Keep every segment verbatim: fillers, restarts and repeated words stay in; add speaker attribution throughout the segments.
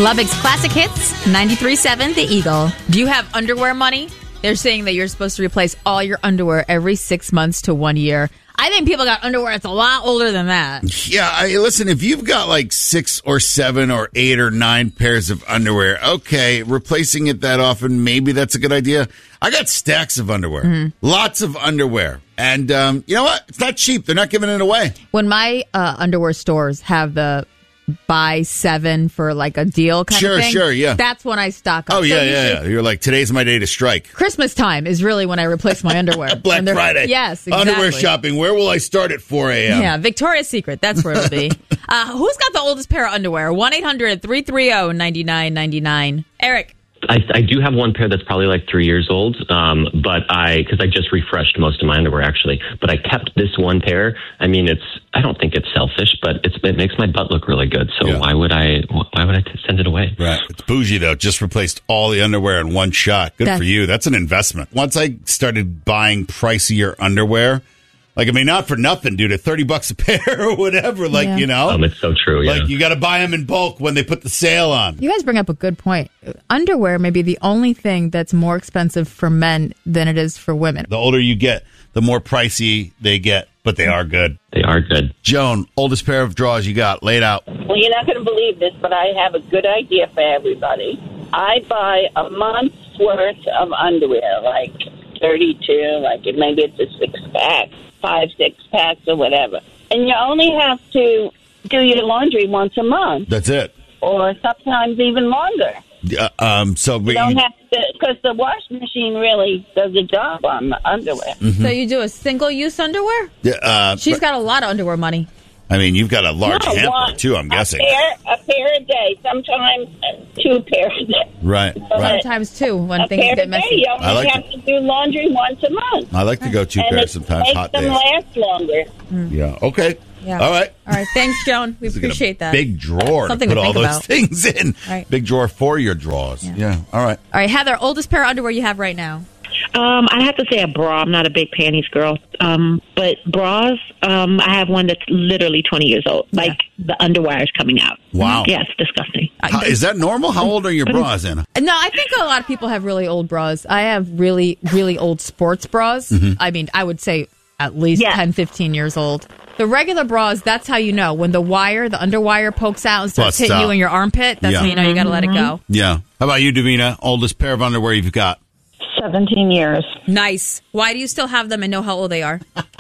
Speaker 1: Lubbock's Classic Hits, ninety-three point seven The Eagle. Do you have underwear money? They're saying that you're supposed to replace all your underwear every six months to one year. I think people got underwear that's a lot older than that.
Speaker 2: Yeah, I, listen, if you've got like six or seven or eight or nine pairs of underwear, okay, replacing it that often, maybe that's a good idea. I got stacks of underwear, mm-hmm. lots of underwear. And um, you know what? It's not cheap. They're not giving it away.
Speaker 1: When my uh, underwear stores have the buy seven for like a deal kind
Speaker 2: sure,
Speaker 1: of thing.
Speaker 2: Sure, sure, yeah.
Speaker 1: That's when I stock up.
Speaker 2: Oh, yeah,
Speaker 1: so
Speaker 2: yeah, yeah. You're like, today's my day to strike.
Speaker 1: Christmas time is really when I replace my underwear.
Speaker 2: Black Friday.
Speaker 1: Yes, exactly.
Speaker 2: Underwear shopping. Where will I start at four a.m.?
Speaker 1: Yeah, Victoria's Secret. That's where it'll be. uh, who's got the oldest pair of underwear? one eight hundred three three zero nine nine nine nine. Eric.
Speaker 3: I, I do have one pair that's probably like three years old, um, but I, because I just refreshed most of my underwear actually, but I kept this one pair. I mean, it's, I don't think it's selfish, but it's, it makes my butt look really good. So yeah. why would I, why would I t- send it away?
Speaker 2: Right. It's bougie though. Just replaced all the underwear in one shot. Good that's- for you. That's an investment. Once I started buying pricier underwear, like, I mean, not for nothing, dude, at thirty bucks a pair or whatever, like, yeah. you know.
Speaker 3: Um, it's so true, yeah.
Speaker 2: Like, you got to buy them in bulk when they put the sale on.
Speaker 1: You guys bring up a good point. Underwear may be the only thing that's more expensive for men than it is for women.
Speaker 2: The older you get, the more pricey they get, but they are good.
Speaker 3: They are good.
Speaker 2: Joan, oldest pair of drawers you got, laid out.
Speaker 4: Well, you're not going to believe this, but I have a good idea for everybody. I buy a month's worth of underwear, like thirty-two, like maybe it's a six-pack. Five, six packs or whatever. And you only have to do your laundry once a month.
Speaker 2: That's it.
Speaker 4: Or sometimes even longer.
Speaker 2: Uh, um, so
Speaker 4: you don't have to, because the washing machine really does a job on the underwear.
Speaker 1: Mm-hmm. So you do a single-use underwear?
Speaker 2: Yeah. Uh,
Speaker 1: She's got a lot of underwear money.
Speaker 2: I mean, you've got a large no, hamper, one, too, I'm
Speaker 4: a
Speaker 2: guessing.
Speaker 4: Pair, a pair a day. Sometimes two pairs a day.
Speaker 2: Right, right.
Speaker 1: Sometimes two when
Speaker 4: a
Speaker 1: things
Speaker 4: pair
Speaker 1: get messy.
Speaker 4: You only
Speaker 2: I like
Speaker 4: have
Speaker 2: to,
Speaker 4: to do laundry once a month.
Speaker 2: I like to go two
Speaker 4: and
Speaker 2: pairs sometimes, hot days.
Speaker 4: And it makes them last longer.
Speaker 2: Mm. Yeah, okay.
Speaker 1: Yeah.
Speaker 2: All right.
Speaker 1: All right, thanks, Joan. We appreciate that.
Speaker 2: Big drawer
Speaker 1: Something
Speaker 2: to put
Speaker 1: to
Speaker 2: all those
Speaker 1: about.
Speaker 2: things in.
Speaker 1: Right.
Speaker 2: Big drawer for your drawers. Yeah. yeah, all right.
Speaker 1: All right, Heather, oldest pair of underwear you have right now?
Speaker 5: Um, I have to say a bra. I'm not a big panties girl. Um, but bras, um, I have one that's literally twenty years old. Like yeah. the underwire is coming out.
Speaker 2: Wow.
Speaker 5: Yeah, it's disgusting.
Speaker 2: How, is that normal? How old are your bras, Anna?
Speaker 1: No, I think a lot of people have really old bras. I have really, really old sports bras. Mm-hmm. I mean, I would say at least yeah. ten, fifteen years old. The regular bras, that's how you know. When the wire, the underwire pokes out and starts
Speaker 2: Bust
Speaker 1: hitting
Speaker 2: out.
Speaker 1: you in your armpit, that's
Speaker 2: yeah.
Speaker 1: when you know you got to let it go.
Speaker 2: Yeah. How about you, Davina? Oldest pair of underwear you've got?
Speaker 6: seventeen years.
Speaker 1: Nice. Why do you still have them and know how old they are?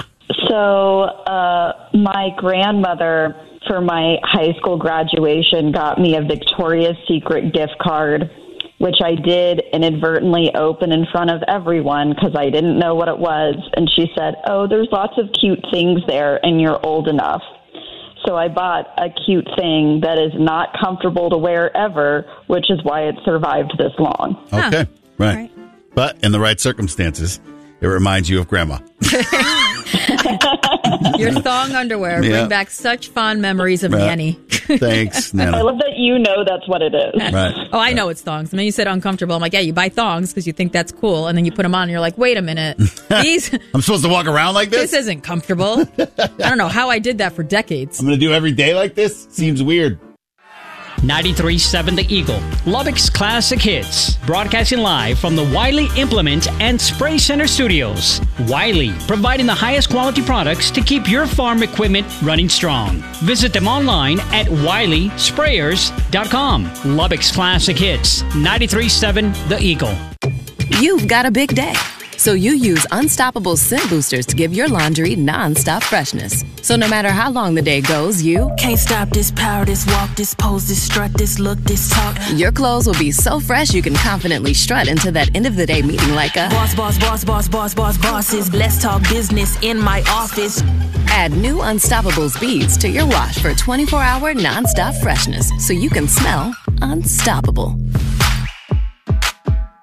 Speaker 6: So uh, my grandmother, for my high school graduation, got me a Victoria's Secret gift card, which I did inadvertently open in front of everyone because I didn't know what it was. And she said, oh, there's lots of cute things there and you're old enough. So I bought a cute thing that is not comfortable to wear ever, which is why it survived this long.
Speaker 2: Okay,
Speaker 1: huh.
Speaker 2: right.
Speaker 1: right.
Speaker 2: But in the right circumstances, it reminds you of Grandma.
Speaker 1: Your thong underwear
Speaker 2: yeah.
Speaker 1: bring back such fond memories of
Speaker 2: right.
Speaker 1: Nanny.
Speaker 2: Thanks, Nana.
Speaker 6: I love that you know that's what it is.
Speaker 2: Right.
Speaker 1: Oh, I know it's thongs. I mean, you said uncomfortable. I'm like, yeah, you buy thongs because you think that's cool, and then you put them on, and you're like, wait a minute, these.
Speaker 2: I'm supposed to walk around like this?
Speaker 1: This isn't comfortable. I don't know how I did that for decades.
Speaker 2: I'm going to do every day like this? Seems weird.
Speaker 7: ninety-three point seven The Eagle, Lubbock's Classic Hits, broadcasting live from the Wiley Implement and Spray Center Studios. Wiley, providing the highest quality products to keep your farm equipment running strong. Visit them online at wiley sprayers dot com. Lubbock's Classic Hits, ninety-three point seven The Eagle.
Speaker 8: You've got a big day, so you use Unstoppable Scent Boosters to give your laundry non-stop freshness. So no matter how long the day goes, you
Speaker 9: can't stop this power, this walk, this pose, this strut, this look, this talk.
Speaker 8: Your clothes will be so fresh you can confidently strut into that end of the day meeting like a
Speaker 9: boss, boss, boss, boss, boss, boss, bosses. Let's talk business in my office.
Speaker 8: Add new Unstoppables beads to your wash for twenty-four hour non-stop freshness so you can smell unstoppable.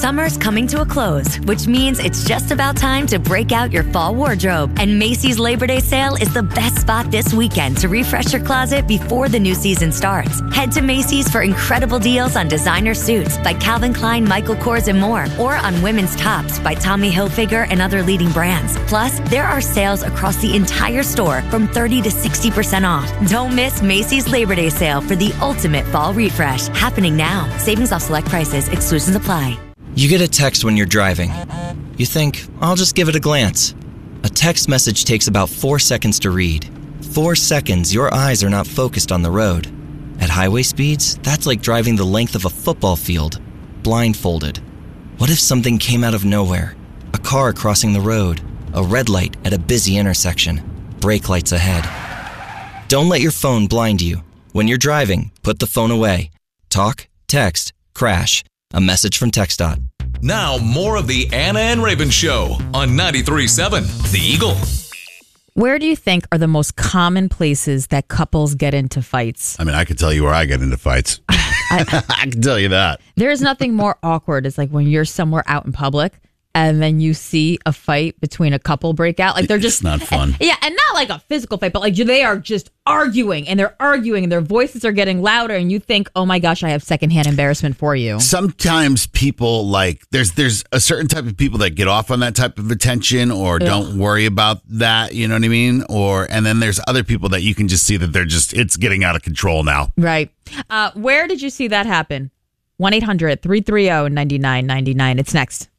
Speaker 10: Summer's coming to a close, which means it's just about time to break out your fall wardrobe. And Macy's Labor Day sale is the best spot this weekend to refresh your closet before the new season starts. Head to Macy's for incredible deals on designer suits by Calvin Klein, Michael Kors, and more, or on women's tops by Tommy Hilfiger and other leading brands. Plus, there are sales across the entire store from thirty to sixty percent off. Don't miss Macy's Labor Day sale for the ultimate fall refresh. Happening now. Savings off select prices. Exclusions apply.
Speaker 11: You get a text when you're driving. You think, I'll just give it a glance. A text message takes about four seconds to read. Four seconds, your eyes are not focused on the road. At highway speeds, that's like driving the length of a football field, blindfolded. What if something came out of nowhere? A car crossing the road, a red light at a busy intersection, brake lights ahead. Don't let your phone blind you. When you're driving, put the phone away. Talk, text, crash. A message from TxDOT.
Speaker 12: Now, more of the Anna and Raven Show on ninety-three point seven The Eagle.
Speaker 1: Where do you think are the most common places that couples get into fights?
Speaker 2: I mean, I could tell you where I get into fights. I, I can tell you that.
Speaker 1: There's nothing more awkward. It's like when you're somewhere out in public and then you see a fight between a couple break out. Like they're just
Speaker 2: it's not fun.
Speaker 1: Yeah, and not like a physical fight, but like they are just arguing and they're arguing and their voices are getting louder and you think, oh my gosh, I have secondhand embarrassment for you.
Speaker 2: Sometimes people like there's there's a certain type of people that get off on that type of attention or
Speaker 1: Ugh.
Speaker 2: don't worry about that, you know what I mean? Or and then there's other people that you can just see that they're just it's getting out of control now.
Speaker 1: Right. Uh, where did you see that happen? one eight hundred three three zero nine nine nine nine. It's next.